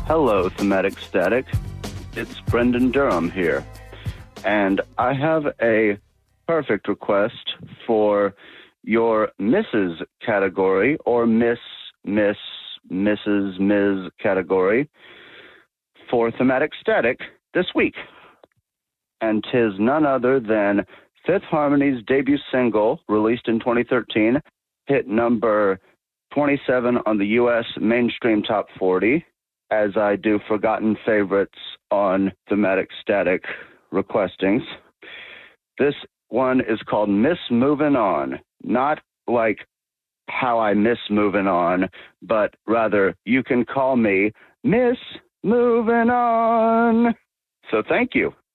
Hello, Thematic Static. It's Brendan Durham here. And I have a perfect request for your Mrs. category, or Miss, Mrs., Ms. category for Thematic Static this week. And 'tis none other than Fifth Harmony's debut single, released in 2013, hit number 27 on the U.S. mainstream top 40, as I do forgotten favorites on Thematic Static requestings. This one is called Miss Moving On. Not like how I miss moving on, but rather you can call me Miss Moving On. So thank you.